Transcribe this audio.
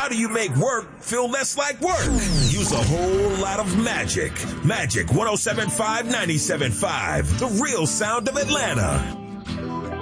How do you make work feel less like work? Use a whole lot of magic. Magic 107.5, 97.5, the real sound of Atlanta.